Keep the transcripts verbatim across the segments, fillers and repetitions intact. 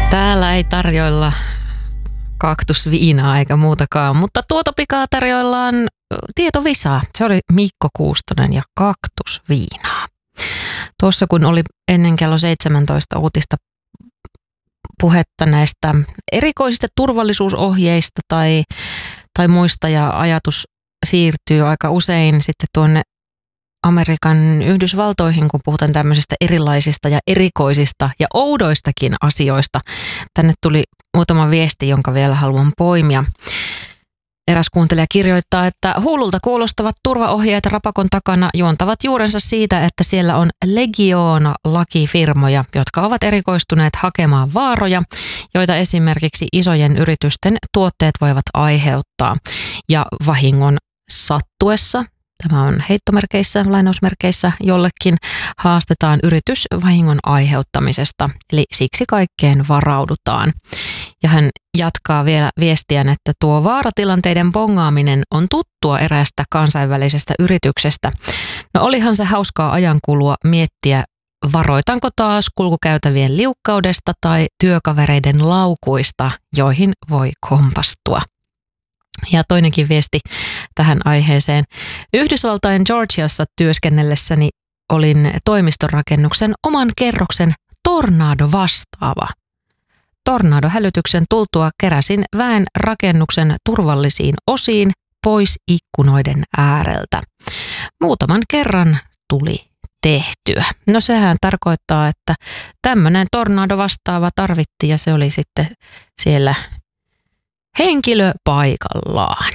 Täällä ei tarjoilla kaktusviinaa eikä muutakaan, mutta tuota pikaa tarjoillaan tietovisaa. Se oli Mikko Kuustonen ja kaktusviinaa. Tuossa kun oli ennen kello seitsemäntoista uutista puhetta näistä erikoisista turvallisuusohjeista tai, tai muista ja ajatus siirtyy aika usein sitten tuonne Amerikan Yhdysvaltoihin, kun puhutaan tämmöisistä erilaisista ja erikoisista ja oudoistakin asioista. Tänne tuli muutama viesti, jonka vielä haluan poimia. Eräs kuuntelija kirjoittaa, että huululta kuulostavat turvaohjeet rapakon takana juontavat juurensa siitä, että siellä on legioona lakifirmoja, jotka ovat erikoistuneet hakemaan vaaroja, joita esimerkiksi isojen yritysten tuotteet voivat aiheuttaa. Ja vahingon sattuessa, tämä on heittomerkeissä, lainausmerkeissä jollekin, haastetaan yritys vahingon aiheuttamisesta, eli siksi kaikkeen varaudutaan. Ja hän jatkaa vielä viestiään, että tuo vaaratilanteiden bongaaminen on tuttua eräästä kansainvälisestä yrityksestä. No olihan se hauskaa ajankulua miettiä, varoitanko taas kulkukäytävien liukkaudesta tai työkavereiden laukuista, joihin voi kompastua. Ja toinenkin viesti tähän aiheeseen. Yhdysvaltain Georgiassa työskennellessäni olin toimistorakennuksen oman kerroksen tornado vastaava. Tornadohälytyksen tultua keräsin väen rakennuksen turvallisiin osiin pois ikkunoiden ääreltä. Muutaman kerran tuli tehtyä. No sehän tarkoittaa, että tämmöinen tornado vastaava tarvittiin ja se oli sitten siellä henkilö paikallaan.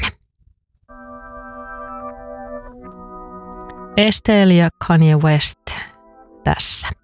Estelle ja Kanye West tässä.